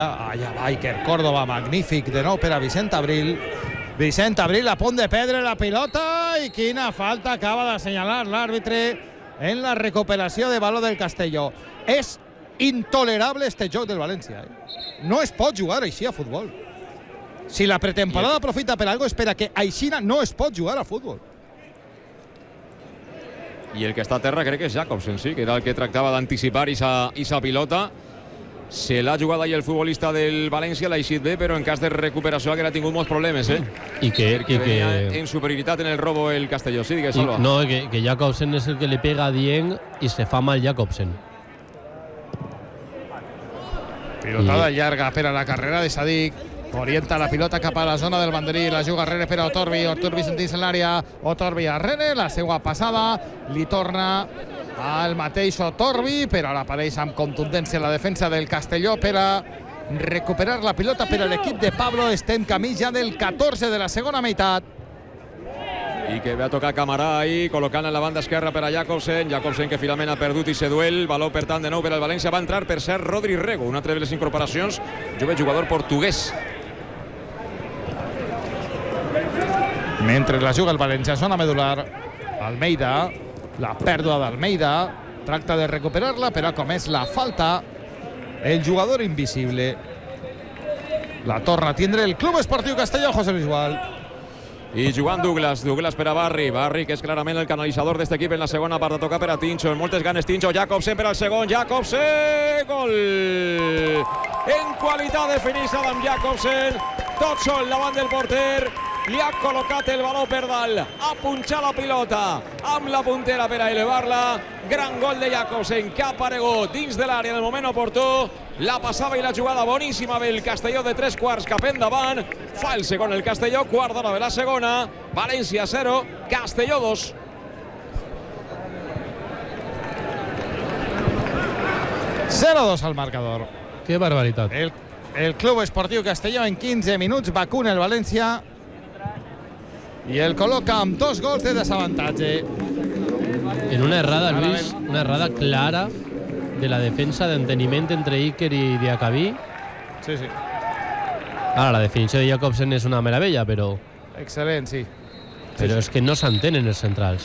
Allà va Iker Córdoba, magnífic de nou per a Vicent Abril. Vicent Abril a punt de perdre la pilota i quina falta acaba d'assenyalar l'àrbitre en la recuperació de baló del Castelló. És intolerable este joc del València. No es pot jugar així a futbol. Si la pretemporada aprofita per algo, espera que aixina no es pot jugar a futbol. I el que està a terra crec que és Jacobsen, sí, que era el que tractava d'anticipar esa pilota. Se l'ha jugat ahir el futbolista del València, l'ha eixit bé, però en cas de recuperació haguera tingut molts problemes, Perquè venia en superioritat en el robo el Castelló. Sí, digues, Salva. No, que Jacobsen és el que li pega a Dieng i se fa mal Jacobsen. Pilotada llarga per a la carrera de Sadik. Orienta la pilota cap a la zona del banderí. La juga Rene per a Otorbi. Otorbi sentint en l'àrea. Otorbi a Rene. La seva passada li torna al mateix Otorbi, però ara apareix amb contundència la defensa del Castelló per a recuperar la pilota per a l'equip de Pablo. Estem camí ja del 14 de la segona meitat. I que ve a tocar Camarà ahí, col·locant en la banda esquerra per a Jacobsen. Jacobsen que finalment ha perdut i se duel. Valor, per tant, de nou per al València. Va entrar, per cert, Rodri Rego, una altra de les incorporacions. Jove jugador portuguès. Mentre la juga el València, zona medular. Almeida, la pèrdua d'Almeida. Tracta de recuperar-la, però com és la falta, el jugador invisible la torna a tindre el Club Esportiu Castelló, José Luis Gual. I jugant Douglas per a Barri, que és clarament el canalitzador d'aquest equip en la segona part, de tocar per a Tincho, en moltes ganes Tincho. Jacobsen per al segon, Jacobsen, gol! En qualitat de finish Adam Jacobsen, tot sol davant del porter, li ha col·locat el baló per dalt, ha punxat la pilota amb la puntera per a elevar-la. Gran gol de Jacobsen, que ha aparegut dins de l'àrea en el moment oportú. La passava i la jugada boníssima del Castelló de 3/4 cap endavant. Fa el segon el Castelló, quart d'hora de la segona. València 0, Castelló 2. (0-2 al marcador. Que barbaritat. El Club Esportiu Castelló en 15 minuts vacuna el València i el col·loca amb 2 gols de desavantatge. En una errada, Luis, una errada clara de la defensa d'enteniment entre Iker i Diacabí. Sí. Ara, la definició de Jacobsen és una meravella, però... Excel·lent, sí. Però és que no s'entenen els centrals.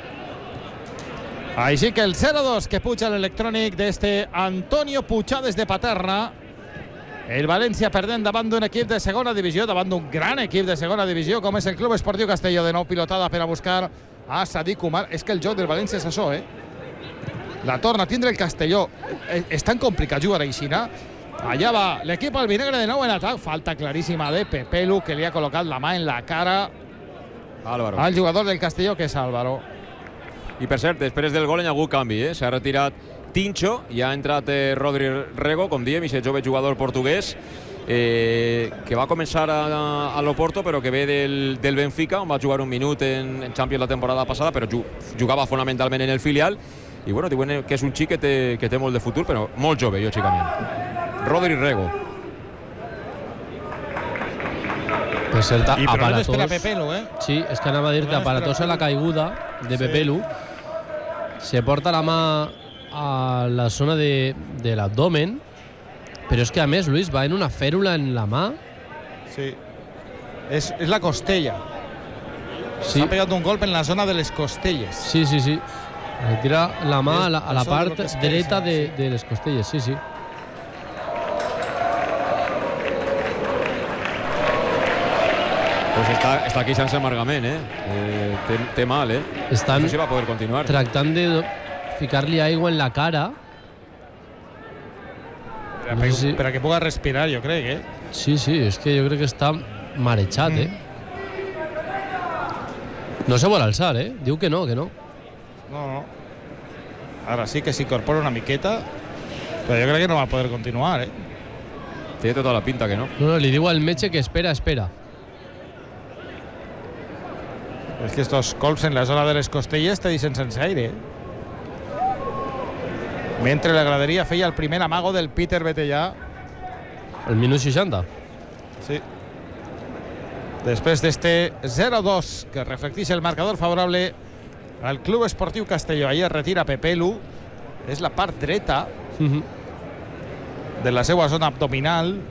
Així que el 0-2 que puja l'electrònic d'este Antonio Puchades de Paterna. El València perdent davant d'un equip de segona divisió, davant d'un gran equip de segona divisió, com és el Club Esportiu Castelló. De nou pilotada per a buscar a Sadik Umar. És que el joc del València és això, La torna a tindre el Castelló. És tan complicat jugar a Ixina. Allà va l'equip albinegre de nou en atac. Falta claríssima de Pepelu, que li ha col·locat la mà en la cara al jugador del Castelló, que és Álvaro. I per cert, després del gol hi ha hagut canvi, S'ha retirat Tincho i ha entrat Rodri Rego, com diem, i és el jove jugador portuguès que va començar a l'Oporto, però que ve del Benfica, on va jugar un minut en Champions la temporada passada, però jugava fonamentalment en el filial. I bueno, diuen que és un xic que té molt de futur, però molt jove, lògicament. Rodri Rego. Per cert, i problemes per a Pepelu, Sí, és que anava a dir-te, aparatós a la caiguda de Pepelu. Se porta la mà a la zona de l'abdomen, però és que a més, Luis, va en una fèrula en la mà. Sí. És la costella. Sí. S'ha pegat un golpe en la zona de les costelles. Sí. Retira la mà a la part dreta de les costelles, sí. Pues està queixant-se amargament, té mal, Estan no sé si va poder continuar. Tractant de ficar-li aigua en la cara. Per a que pugui respirar, jo crec, Sí, és que jo crec que està marejat, No se vol alçar, Diu que no. No. Ara sí que s'incorpora una miqueta, però jo crec que no va poder continuar, Té tota la pinta que no. No, li diu al metge que espera. És que estos colps en la zona de les costelles te deixen sense aire. Mentre la graderia feia el primer amago del Peter Betellà. El minut 60. Sí. Després d'este 0-2 que reflecteix el marcador favorable al Club Esportiu Castelló. Ahir es retira Pepelu. És la part dreta de la seva zona abdominal.